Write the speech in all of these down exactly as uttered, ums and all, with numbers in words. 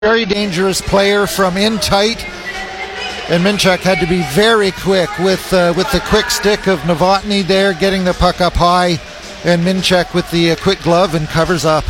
Very dangerous player from in tight, and Minchuk had to be very quick with uh, with the quick stick of Novotny there, getting the puck up high, and Minchuk with the uh, quick glove and covers up.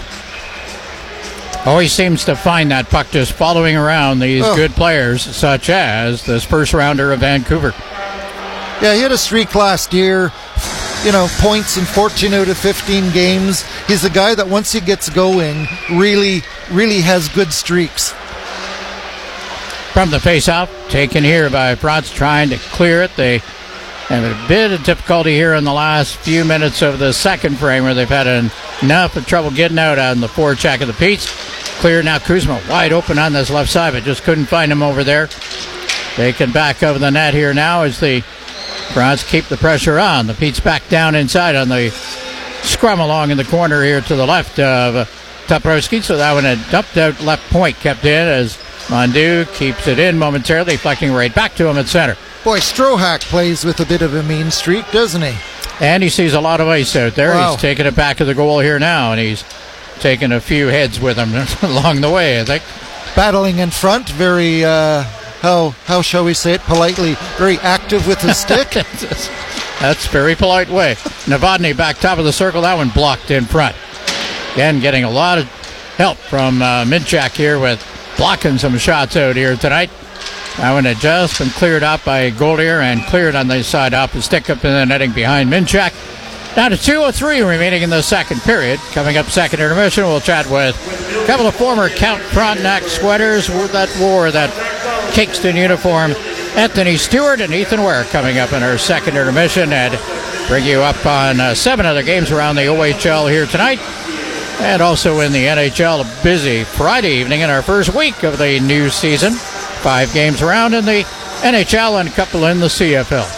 Always seems to find that puck just following around these oh. good players, such as this first rounder of Vancouver. Yeah, he had a streak last year. You know, points in fourteen out of fifteen games. He's a guy that once he gets going, really, really has good streaks. From the face-off, taken here by Franz, trying to clear it. They have a bit of difficulty here in the last few minutes of the second frame, where they've had enough of trouble getting out on the forecheck of the Petes. Clear now, Kuzma wide open on this left side, but just couldn't find him over there. They can back over the net here now as the Browns keep the pressure on. The Pete's back down inside on the scrum along in the corner here to the left of uh, Toporowski. So that one had dumped out left point, kept in as Mondu keeps it in momentarily, deflecting right back to him at center. Boy, Strohak plays with a bit of a mean streak, doesn't he? And he sees a lot of ice out there. Wow. He's taking it back to the goal here now, and he's taking a few heads with him along the way, I think. Battling in front, very... Uh How how shall we say it politely? Very active with his stick. That's very polite way. Novotny back top of the circle. That one blocked in front. Again, getting a lot of help from uh, Minchuk here with blocking some shots out here tonight. That one had just been cleared up by Goldier and cleared on the side off the stick up in the netting behind Minchuk. Down to two oh three remaining in the second period. Coming up second intermission, we'll chat with a couple of former Count Frontenac sweaters that wore that Kingston uniform, Anthony Stewart and Ethan Ware, coming up in our second intermission, and bring you up on uh, seven other games around the O H L here tonight, and also in the N H L. A busy Friday evening in our first week of the new season. Five games around in the N H L and a couple in the C F L.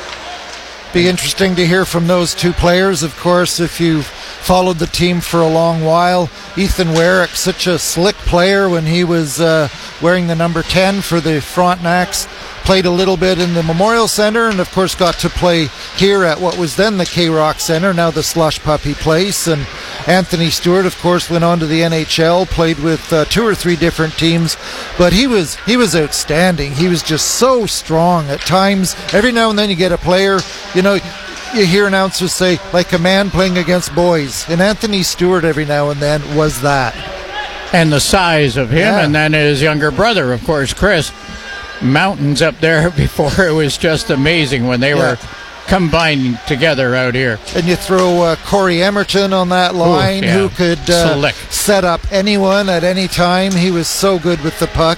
Be interesting to hear from those two players, of course, if you've followed the team for a long while. Ethan Warwick, such a slick player when he was uh, wearing the number ten for the Frontenacs. Played a little bit in the Memorial Centre, and of course got to play here at what was then the K-Rock Centre, now the Slush Puppy Place. And Anthony Stewart, of course, went on to the N H L, played with uh, two or three different teams, but he was he was outstanding. He was just so strong at times. Every now and then you get a player, you know, you hear announcers say, like a man playing against boys. And Anthony Stewart every now and then was that. And the size of him, yeah. And then his younger brother, of course, Chris. Mountains up there before. It was just amazing when they yeah. were combining together out here. And you throw uh, Corey Emerton on that line. Ooh, yeah. Who could uh, set up anyone at any time. He was so good with the puck.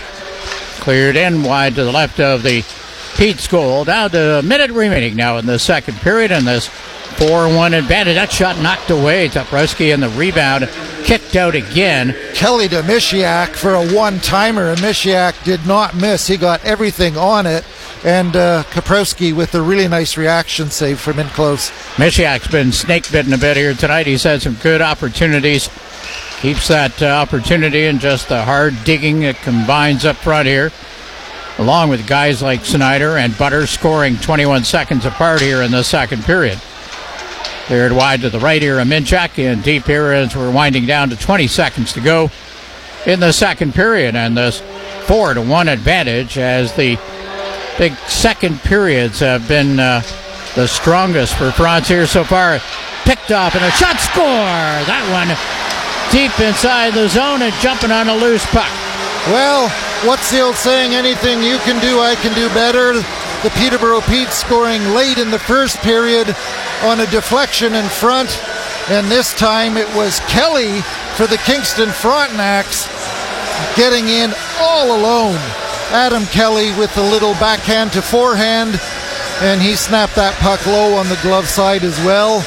Cleared in wide to the left of the Pete's goal. Down to a minute remaining now in the second period, and this four one advantage. That shot knocked away. Toporowski and the rebound kicked out again. Kelly to Mishiak for a one-timer, and Mishiak did not miss. He got everything on it, and uh, Kaprowski with a really nice reaction save from in close. Mishiak's been snake-bitten a bit here tonight. He's had some good opportunities. Keeps that uh, opportunity and just the hard digging that combines up front here, along with guys like Snyder and Butter scoring twenty-one seconds apart here in the second period. Cleared wide to the right here, a Minchuk in deep here as we're winding down to twenty seconds to go in the second period, and this four to one advantage as the big second periods have been uh, the strongest for France here so far. Picked off and a shot, score! That one deep inside the zone and jumping on a loose puck. Well, what's the old saying? Anything you can do, I can do better. The Peterborough Petes scoring late in the first period on a deflection in front, and this time it was Kelly for the Kingston Frontenacs getting in all alone. Adam Kelly with a little backhand to forehand, and he snapped that puck low on the glove side as well,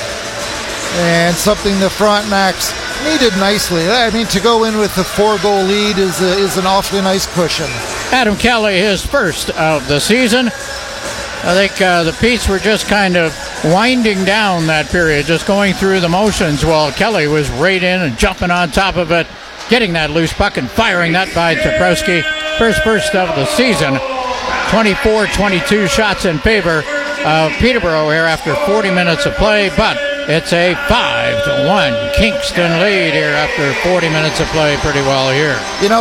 and something the Frontenacs needed nicely. I mean, to go in with a four-goal lead is a, is an awfully nice cushion. Adam Kelly, his first of the season. I think uh, the Petes were just kind of winding down that period, just going through the motions, while Kelly was right in and jumping on top of it, getting that loose puck and firing that by Toporowski. First first of the season. twenty-four twenty-two shots in favor of Peterborough here after forty minutes of play, but It's a five to one Kingston lead here after forty minutes of play. Pretty well here. You know,